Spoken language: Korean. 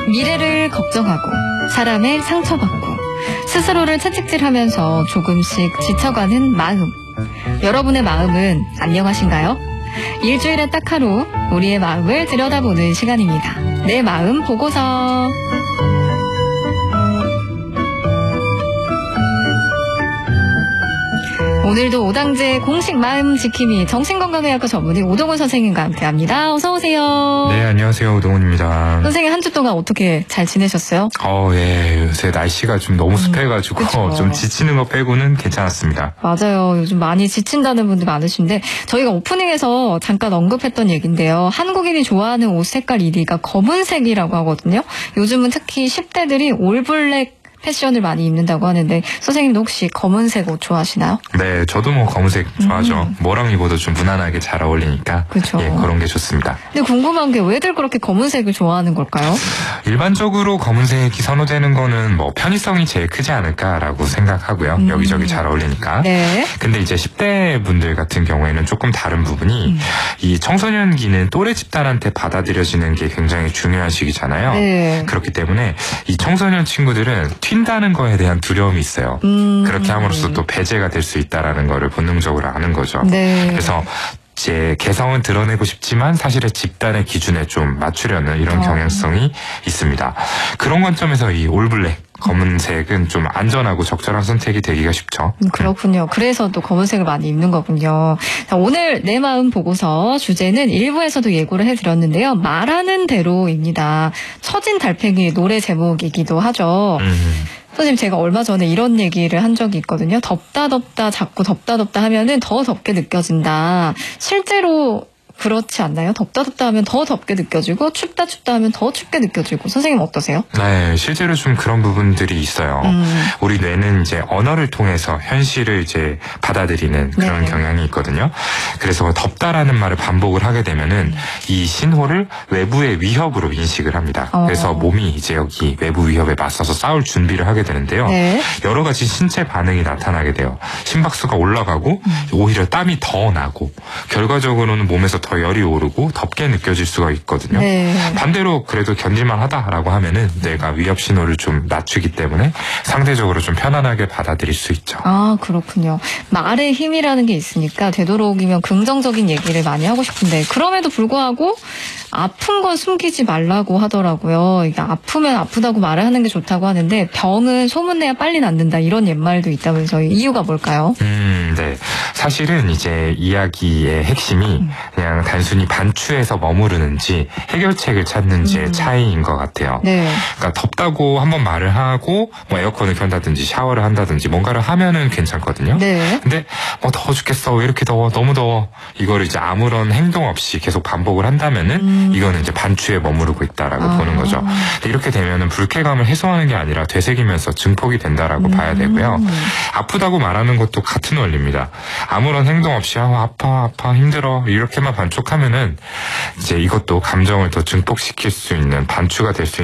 미래를 걱정하고 사람의 상처받고 스스로를 채찍질하면서 조금씩 지쳐가는 마음. 여러분의 마음은 안녕하신가요? 일주일에 딱 하루 우리의 마음을 들여다보는 시간입니다. 내 마음 보고서. 오늘도 오당제 공식 마음 지킴이 정신건강의학과 전문의 오동훈 선생님과 함께합니다. 어서 오세요. 네, 안녕하세요. 오동훈입니다. 선생님 한 주 동안 어떻게 잘 지내셨어요? 예. 요새 날씨가 좀 너무 습해가지고 좀 지치는 거 빼고는 괜찮았습니다. 맞아요. 요즘 많이 지친다는 분들 많으신데 저희가 오프닝에서 잠깐 언급했던 얘기인데요. 한국인이 좋아하는 옷 색깔 1위가 검은색이라고 하거든요. 요즘은 특히 10대들이 올블랙 패션을 많이 입는다고 하는데 선생님도 혹시 검은색 옷 좋아하시나요? 네, 저도 뭐 검은색 좋아하죠. 뭐랑 입어도 좀 무난하게 잘 어울리니까 그렇죠. 예, 그런 게 좋습니다. 근데 궁금한 게 왜들 그렇게 검은색을 좋아하는 걸까요? 일반적으로 검은색이 선호되는 거는 뭐 편의성이 제일 크지 않을까라고 생각하고요. 여기저기 잘 어울리니까. 네. 근데 이제 10대 분들 같은 경우에는 조금 다른 부분이 이 청소년기는 또래 집단한테 받아들여지는 게 굉장히 중요한 시기잖아요. 네. 그렇기 때문에 이 청소년 친구들은 튄다는 거에 대한 두려움이 있어요. 그렇게 함으로써 또 배제가 될 수 있다라는 거를 본능적으로 아는 거죠. 네. 그래서 제 개성은 드러내고 싶지만 사실은 집단의 기준에 좀 맞추려는 이런 경향성이 있습니다. 그런 관점에서 이 올블랙 검은색은 좀 안전하고 적절한 선택이 되기가 쉽죠. 그렇군요. 그래서 또 검은색을 많이 입는 거군요. 자, 오늘 내 마음 보고서 주제는 일부에서도 예고를 해드렸는데요. 말하는 대로입니다. 처진 달팽이 노래 제목이기도 하죠. 선생님, 제가 얼마 전에 이런 얘기를 한 적이 있거든요. 덥다 자꾸 덥다 하면은 더 덥게 느껴진다. 실제로 그렇지 않나요? 덥다 하면 더 덥게 느껴지고 춥다 하면 더 춥게 느껴지고. 선생님 어떠세요? 네, 실제로 좀 그런 부분들이 있어요. 우리 뇌는 이제 언어를 통해서 현실을 이제 받아들이는 그런 경향이 있거든요. 그래서 덥다라는 말을 반복을 하게 되면은 이 신호를 외부의 위협으로 인식을 합니다. 그래서 몸이 이제 여기 외부 위협에 맞서서 싸울 준비를 하게 되는데요. 네. 여러 가지 신체 반응이 나타나게 돼요. 심박수가 올라가고 오히려 땀이 더 나고 결과적으로는 몸에서 더 열이 오르고 덥게 느껴질 수가 있거든요. 네. 반대로 그래도 견딜만 하다라고 하면은 뇌가 위협 신호를 좀 낮추기 때문에 상대적으로 좀 편안하게 받아들일 수 있죠. 아, 그렇군요. 말의 힘이라는 게 있으니까 되도록이면 긍정적인 얘기를 많이 하고 싶은데 그럼에도 불구하고 아픈 건 숨기지 말라고 하더라고요. 이게 아프면 아프다고 말을 하는 게 좋다고 하는데 병은 소문내야 빨리 낫는다 이런 옛말도 있다면서 이유가 뭘까요? 네. 사실은 이제 이야기의 핵심이 그냥 단순히 반추에서 머무르는지 해결책을 찾는지의 차이인 것 같아요. 네. 그러니까 덥다고 한번 말을 하고 뭐 에어컨을 켠다든지 샤워를 한다든지 뭔가를 하면은 괜찮거든요. 네. 근데 더워 죽겠어. 왜 이렇게 더워? 너무 더워. 이거를 이제 아무런 행동 없이 계속 반복을 한다면은 이거는 이제 반추에 머무르고 있다라고 보는 거죠. 근데 이렇게 되면은 불쾌감을 해소하는 게 아니라 되새기면서 증폭이 된다라고 봐야 되고요. 아프다고 말하는 것도 같은 원리입니다. 아무런 행동 없이 아파 힘들어 이렇게만 반복하면은 이제 이것도 감정을 더 증폭시킬 수 있는 반추가 될 수